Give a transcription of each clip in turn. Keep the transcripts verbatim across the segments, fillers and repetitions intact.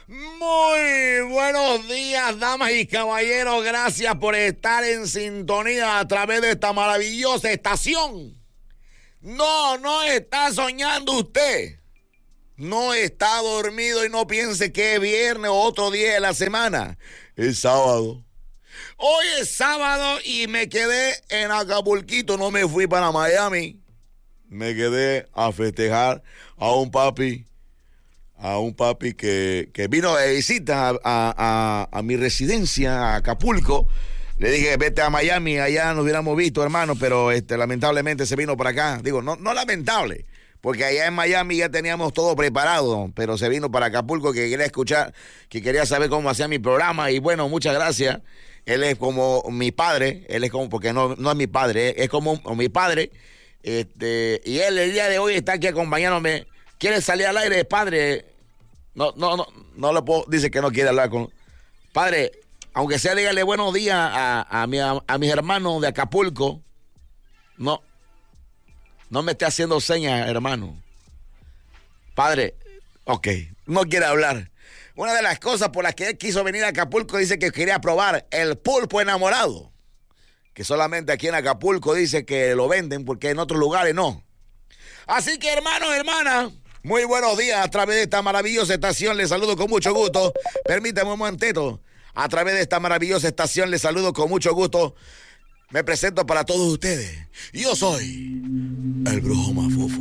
Muy buenos días, damas y caballeros. Gracias por estar en sintonía a través de esta maravillosa estación. No, no está soñando usted. No está dormido y no piense que es viernes o otro día de la semana. Es sábado. Hoy es sábado y me quedé en Acapulquito. No me fui para Miami. Me quedé a festejar a un papi. A un papi que, que vino de visita a, a, a, a mi residencia, a Acapulco. Le dije, vete a Miami, allá nos hubiéramos visto, hermano, pero este, lamentablemente se vino para acá. Digo, no, no lamentable, porque allá en Miami ya teníamos todo preparado, pero se vino para Acapulco, que quería escuchar, que quería saber cómo hacía mi programa, y bueno, muchas gracias. Él es como mi padre, él es como, porque no, no es mi padre, es como mi padre, este, y él el día de hoy está aquí acompañándome. ¿Quiere salir al aire, padre? No, no, no, no le puedo, dice que no quiere hablar con... Padre, aunque sea, dígale buenos días a, a, mi, a, a mis hermanos de Acapulco. No, no me esté haciendo señas, hermano. Padre, ok, no quiere hablar. Una de las cosas por las que él quiso venir a Acapulco, dice que quería probar el pulpo enamorado. Que solamente aquí en Acapulco dice que lo venden porque en otros lugares no. Así que, hermanos, hermanas, muy buenos días a través de esta maravillosa estación. Les saludo con mucho gusto. Permítame un momentito. A través de esta maravillosa estación les saludo con mucho gusto. Me presento para todos ustedes. Yo soy el Brujo Mafufo.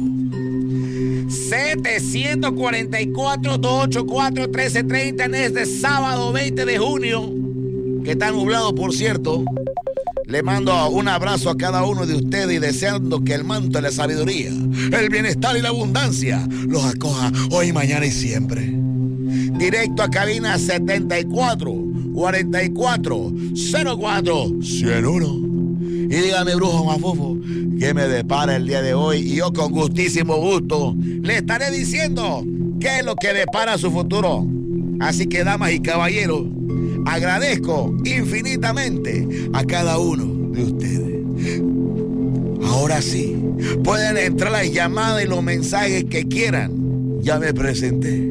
setecientos cuarenta y cuatro, doscientos ochenta y cuatro, trece treinta en este sábado veinte de junio, que está nublado, por cierto. Le mando un abrazo a cada uno de ustedes y deseando que el manto de la sabiduría, el bienestar y la abundancia los acoja hoy, mañana y siempre. Directo a cabina setenta y cuatro, cuarenta y cuatro, cero cuatro, ciento uno. Y dígame, Brujo Mafufo, ¿qué me depara el día de hoy? Y yo con gustísimo gusto le estaré diciendo qué es lo que depara su futuro. Así que, damas y caballeros, agradezco infinitamente a cada uno de ustedes. Ahora sí, pueden entrar las llamadas y los mensajes que quieran. Ya me presenté.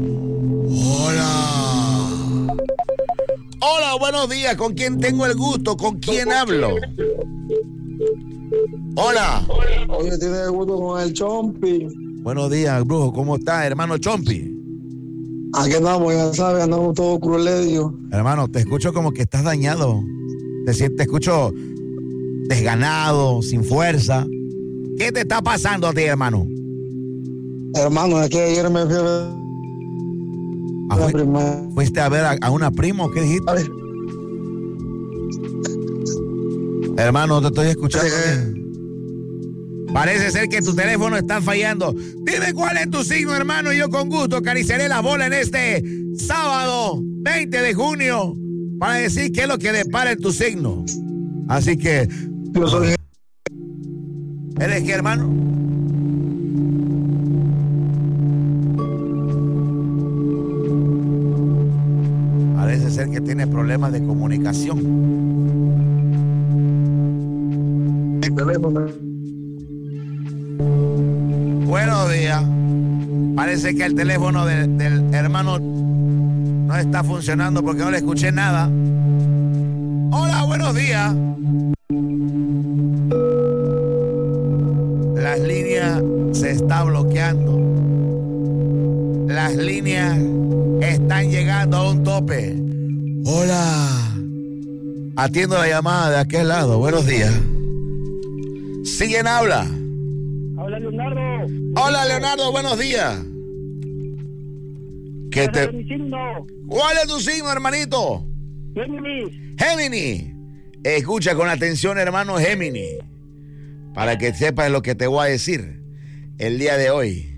Hola. Hola, buenos días. ¿Con quién tengo el gusto? ¿Con quién hablo? Hola. Oye, tienes el gusto con el Chompi. Buenos días, Brujo. ¿Cómo estás, hermano Chompi? Aquí andamos, ya sabes, andamos todos crueledio. Hermano, te escucho como que estás dañado. Te, te escucho desganado, sin fuerza. ¿Qué te está pasando a ti, hermano? Hermano, es que ayer me fui a ver ¿A la fui, prima. ¿Fuiste a ver a, a una prima o qué dijiste? A ver. Hermano, te estoy escuchando Eh. bien. Parece ser que tu teléfono está fallando. Dime cuál es tu signo, hermano, y yo con gusto acariciaré la bola en este sábado veinte de junio para decir qué es lo que depara en tu signo. Así que... Yo soy... ¿Eres qué, hermano? Parece ser que tiene problemas de comunicación. el teléfono. Buenos días. Parece que el teléfono de, del hermano no está funcionando porque no le escuché nada. Hola, buenos días. Las líneas se está bloqueando. Las líneas están llegando a un tope. Hola. Atiendo la llamada de aquel lado. Buenos días. ¿Sí, quién habla? Hola, Leonardo. Hola, Leonardo, buenos días. ¿Qué te... Mi signo, ¿Cuál es tu signo, hermanito? Géminis. Géminis. Escucha con atención, hermano Géminis, para que sepas lo que te voy a decir el día de hoy.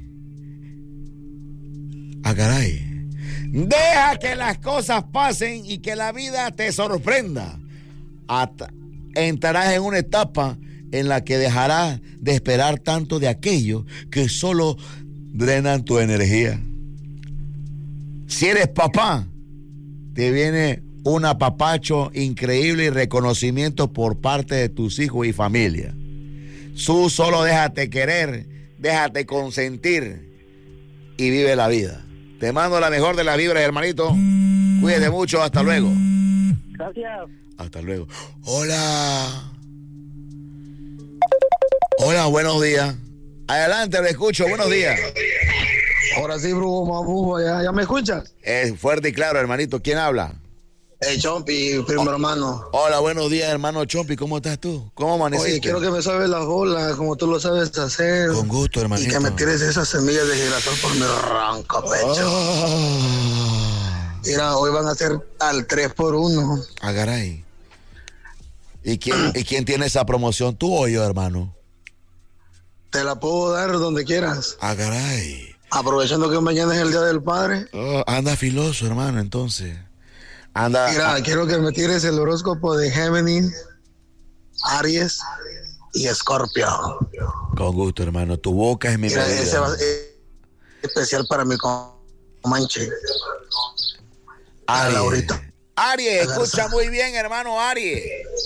Ah, caray. Deja que las cosas pasen y que la vida te sorprenda. Hasta entrarás en una etapa en la que dejarás de esperar tanto de aquello que solo drenan tu energía. Si eres papá, te viene un apapacho increíble y reconocimiento por parte de tus hijos y familia. Tú solo déjate querer, déjate consentir y vive la vida. Te mando la mejor de las vibras, hermanito. Cuídate mucho, hasta luego. Gracias. Hasta luego. Hola. Hola, buenos días. Adelante, le escucho, buenos días. Ahora sí, brujo, más brujo, ¿ya, ya me escuchas? Es fuerte y claro, hermanito. ¿Quién habla? Hey, Chompi, primo Oh. hermano. Hola, buenos días, hermano Chompi. ¿Cómo estás tú? ¿Cómo amaneciste? Oye, quiero que me sabes las bolas, como tú lo sabes hacer. Con gusto, hermanito. Y que me tires esas semillas de girasol por mi ronco pecho. Ah, Mira, hoy van a ser al tres por uno. ah, caray. ¿Y quién, ¿Y quién tiene esa promoción? ¿Tú o yo, hermano? Te la puedo dar donde quieras. Ah, caray. Aprovechando que mañana es el Día del Padre. Oh, anda filoso, hermano, entonces. Anda. Mira, ah, quiero que me tires el horóscopo de Géminis, Aries y Escorpio. Con gusto, hermano. Tu boca es mi Mira, medida. ese va a ser especial para mi Comanche. Para Aries. Laurita. Aries, Garza. escucha muy bien, hermano Aries.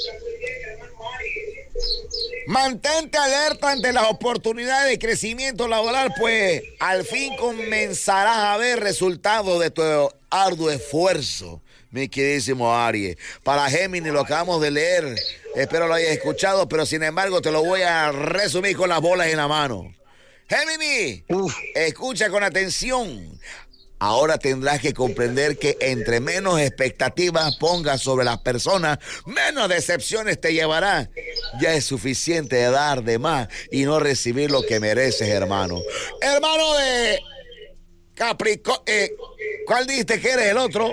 Mantente alerta ante las oportunidades de crecimiento laboral, pues al fin comenzarás a ver resultados de tu arduo esfuerzo, mi queridísimo Aries. Para Géminis lo acabamos de leer, espero lo hayas escuchado, pero sin embargo te lo voy a resumir con las bolas en la mano. Géminis, Uf. escucha con atención. Ahora tendrás que comprender que entre menos expectativas pongas sobre las personas, menos decepciones te llevará. Ya es suficiente de dar de más y no recibir lo que mereces, hermano. Hermano de Capricornio, eh, ¿cuál dijiste que eres el otro?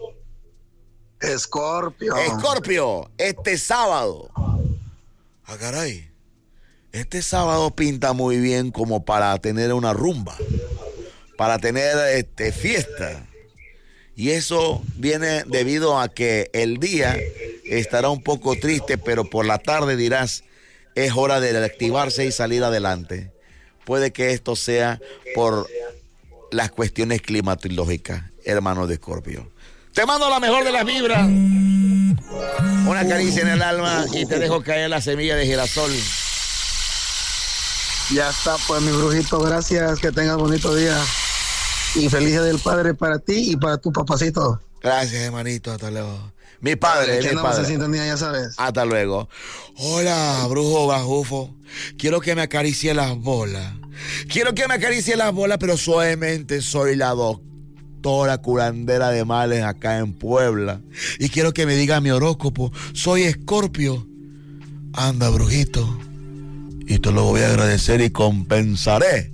Escorpio. Escorpio, este sábado. Ah, caray. Este sábado pinta muy bien como para tener una rumba, para tener este, fiesta. Y eso viene debido a que el día estará un poco triste, pero por la tarde dirás, es hora de activarse y salir adelante. Puede que esto sea por las cuestiones climatológicas, hermano de Escorpio. Te mando la mejor de las vibras, una caricia en el alma y te dejo caer la semilla de girasol. Ya está, pues mi brujito, gracias, que tengas bonito día. Y feliz Día del Padre para ti y para tu papacito. Gracias, hermanito, hasta luego. Mi padre, Que mi andamos en padre. sintonía, ya sabes. Hasta luego. Hola, brujo bajufo. Quiero que me acaricie las bolas. Quiero que me acaricie las bolas, pero suavemente. Soy la doctora curandera de males acá en Puebla. Y quiero que me diga mi horóscopo. Soy Escorpio. Anda, brujito. Y te lo voy a agradecer y compensaré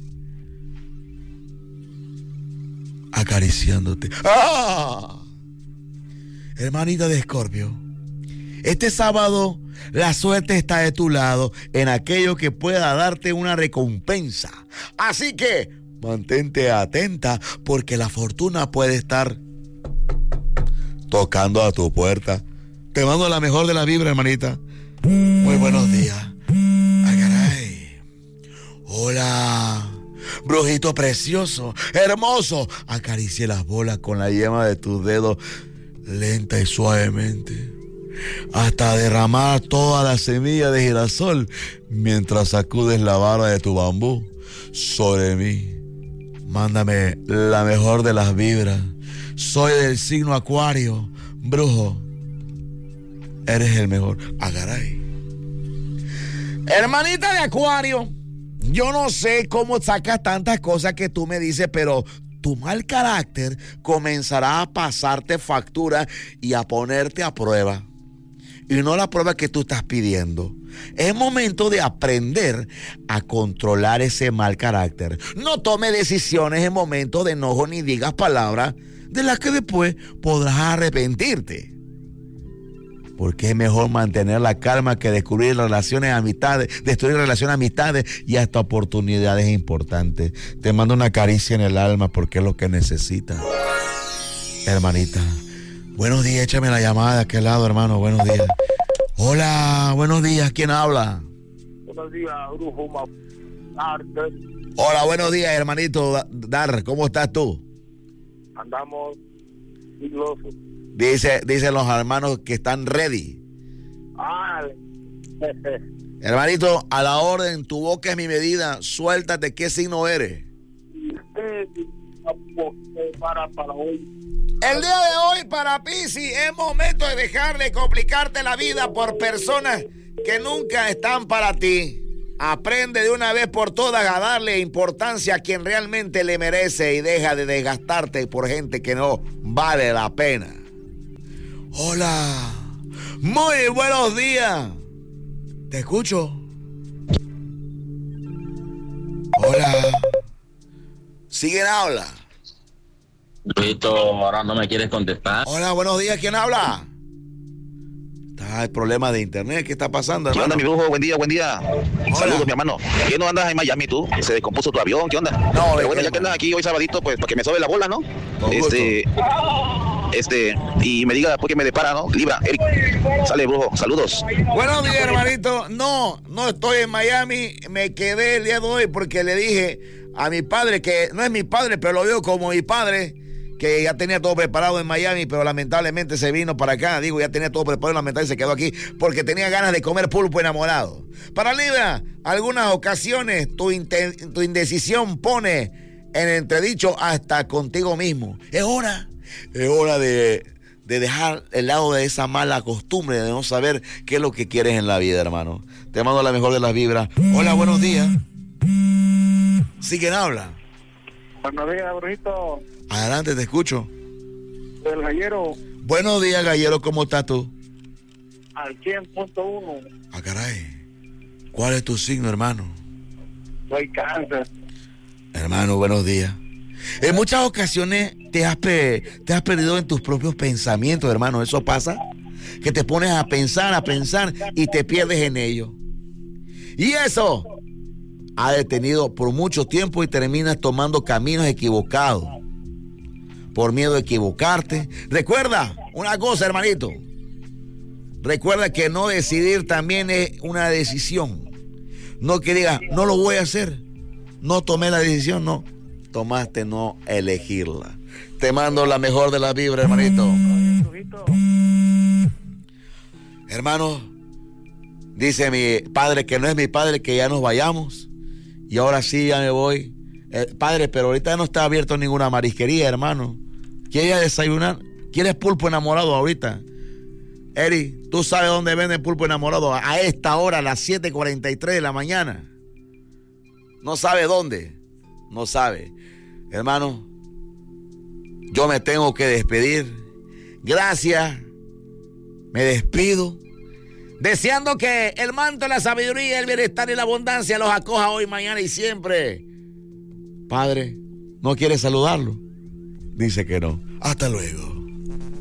acariciándote. ¡Ah! Hermanita de Escorpio, este sábado la suerte está de tu lado en aquello que pueda darte una recompensa. Así que mantente atenta porque la fortuna puede estar tocando a tu puerta. Te mando la mejor de la vibra, hermanita. Muy buenos días. Ay, caray. Hola. Brujito precioso, hermoso. Acaricie las bolas con la yema de tus dedos lenta y suavemente, hasta derramar toda la semilla de girasol mientras sacudes la barra de tu bambú sobre mí. Mándame la mejor de las vibras. Soy del signo Acuario, brujo. Eres el mejor. Ah, caray. Hermanita de Acuario, yo no sé cómo sacas tantas cosas que tú me dices, pero tu mal carácter comenzará a pasarte factura y a ponerte a prueba. Y no la prueba que tú estás pidiendo. Es momento de aprender a controlar ese mal carácter. No tome decisiones en momentos de enojo ni digas palabras de las que después podrás arrepentirte. Porque es mejor mantener la calma que descubrir relaciones, amistades, destruir relaciones, amistades y hasta oportunidades importantes. Te mando una caricia en el alma porque es lo que necesitas, hermanita. Buenos días, échame la llamada de aquel lado, hermano. Buenos días. Hola, buenos días. ¿Quién habla? Buenos días, brujo Marte. Hola, buenos días, hermanito Dar. ¿Cómo estás tú? Andamos filosos. Dice, dicen los hermanos que están ready. Ah, Hermanito, a la orden, tu boca es mi medida. Suéltate, ¿qué signo eres? para, para hoy. El día de hoy para Piscis es momento de dejar de complicarte la vida por personas que nunca están para ti. Aprende de una vez por todas a darle importancia a quien realmente le merece y deja de desgastarte por gente que no vale la pena. Hola, muy buenos días. ¿Te escucho? Hola. ¿Siguen habla? Brujito, ahora no me quieres contestar. Hola, buenos días. ¿Quién habla? Está el problema de internet. ¿Qué está pasando, ¿Qué hermano? onda, mi brujo? Buen día, buen día. Hola. Saludos, mi hermano. ¿Qué no andas en Miami tú? ¿Se descompuso tu avión? ¿Qué onda? No, Pero bueno, ¿de qué, ya que andas aquí hoy sabadito, pues para que me sobe la bola, ¿no? Con Este, este, y me diga después que me depara, ¿no? Libra, Eric. Sale, brujo. Saludos. Buenos días, hermanito. No, no estoy en Miami. Me quedé el día de hoy porque le dije a mi padre, que no es mi padre, pero lo veo como mi padre, que ya tenía todo preparado en Miami, pero lamentablemente se vino para acá. Digo, ya tenía todo preparado, lamentablemente se quedó aquí porque tenía ganas de comer pulpo enamorado. Para Libra, algunas ocasiones tu, inte- tu indecisión pone en entredicho hasta contigo mismo. Es hora, es hora de, de dejar el lado de esa mala costumbre de no saber qué es lo que quieres en la vida, hermano. Te mando la mejor de las vibras. Hola, buenos días. ¿Sí quién habla? Buenos días, brujito. Adelante, te escucho. Del gallero Buenos días, Gallero, ¿cómo estás tú? al cien punto uno. Ah, caray. ¿Cuál es tu signo, hermano? Soy cáncer. Hermano, buenos días. En muchas ocasiones te has, pe- te has perdido en tus propios pensamientos, hermano. ¿Eso pasa? Que te pones a pensar, a pensar y te pierdes en ello. Y eso ha detenido por mucho tiempo y terminas tomando caminos equivocados. Por miedo a equivocarte. Recuerda una cosa, hermanito. Recuerda que no decidir también es una decisión. No que digas, no lo voy a hacer. No tomé la decisión, no. Tomaste no elegirla. Te mando la mejor de las vibras, hermanito. Brujito. Hermano, dice mi padre que no es mi padre, que ya nos vayamos. Y ahora sí, ya me voy. Eh, padre, pero ahorita no está abierto ninguna marisquería, hermano. ¿Quieres desayunar? ¿Quieres pulpo enamorado ahorita? Eri, ¿tú sabes dónde venden pulpo enamorado? A esta hora, a las siete cuarenta y tres de la mañana. ¿No sabe dónde? No sabe. Hermano, yo me tengo que despedir. Gracias. Me despido. Deseando que el manto de la sabiduría, el bienestar y la abundancia los acoja hoy, mañana y siempre. Padre, ¿no quiere saludarlo? Dice que no. Hasta luego.